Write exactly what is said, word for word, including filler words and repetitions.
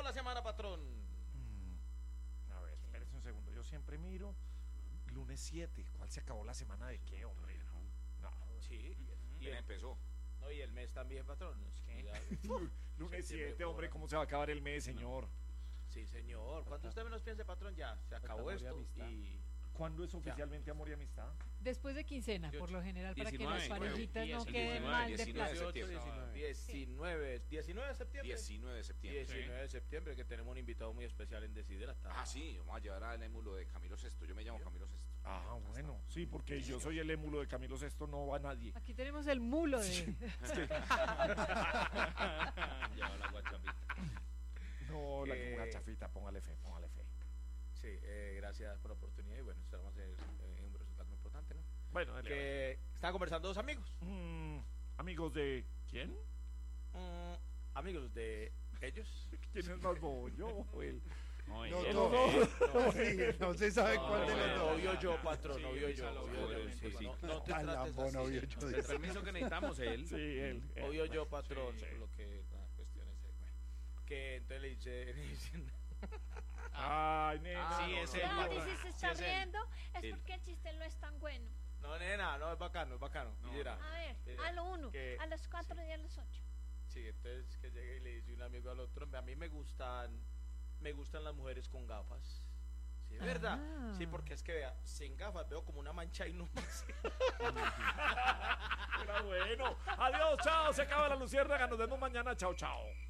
acabó la semana, patrón? Mm, a ver, espérese un segundo. Yo siempre miro. Lunes siete. ¿Cuál se acabó la semana de qué, hombre? No. Sí. Y Bien, el, empezó. no, y el mes también, patrón. Es que ya- Lunes septiembre, siete, hombre. por- ¿Cómo se va a acabar el mes, señor? Sí, señor. Cuando usted menos piense, patrón, ya se acabó amor y esto. amistad. Y ¿Cuándo es oficialmente amor y amistad? Después de quincena, por lo general, para que las diecinueve, parejitas no diecinueve, queden mal de diecinueve, plata. septiembre. diecinueve, diecinueve de septiembre. diecinueve de septiembre. diecinueve de septiembre, que tenemos un invitado muy especial en Desiderata. Ah, sí, vamos a llevar al émulo de Camilo Sesto. Yo me llamo Camilo Sesto. Ah, bueno. Sí, porque yo soy el émulo de Camilo Sesto, no va nadie. Aquí tenemos el mulo de... Lleva la guachapita. No, la Eh, una chafita, póngale fe, póngale fe. Sí, eh, gracias por la oportunidad y bueno, estamos en eh, un resultado muy importante, ¿no? Bueno, dale, Que estaban conversando dos amigos. Mm, amigos de ¿quién? Mm, amigos de ellos. ¿Quién es más bobo? Yo o él. No, No, él- no, no. No se sabe cuál de los No, dos. vio yo, patrón, no vio yo. sí, obvio yo, sí, sí, sí. no, no te Tan trates lambón, así, obvio sí, yo, no te dice. El trates- permiso que necesitamos él. Sí, él. él. Obvio yo, patrón, Sí. lo que la cuestión es, eh, bueno, que entonces le dice, le dicen, Ay, nena. Ah, Sí, no, es no, él. no, Claro, no, y si no, se sí está es él. riendo es Él. porque el chiste no es tan bueno. No, nena, no, es bacano, es bacano. No, y dirá, A ver, mira, a lo uno, que- a los cuatro y a los ocho. Sí, entonces que llega y le dice un amigo al otro, a mí me gustan, me gustan las mujeres con gafas. Sí, es verdad. Ah. Sí, porque es que vea, sin gafas veo como una mancha y no más. Era bueno. Adiós, chao. Se acaba la luciérnaga. Nos vemos mañana. Chao, chao.